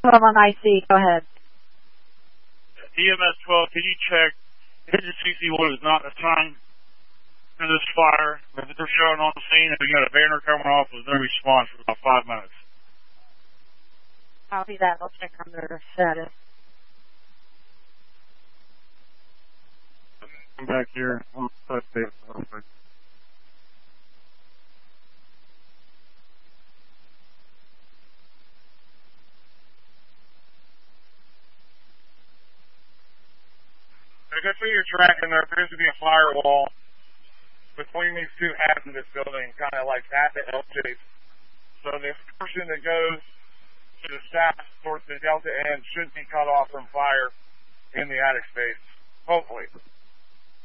12 on IC. Go ahead. EMS 12, can you check Agency C1 is not assigned to this fire that they're showing on the scene, and we got a banner coming off with no response for about 5 minutes. Copy that. I'll check on their status. Come back here. We'll touch base real quick. I guess what you're tracking, there appears to be a firewall between these two halves of this building, kind of like at the L shape. So the portion that goes to the south towards the delta end should be cut off from fire in the attic space, hopefully.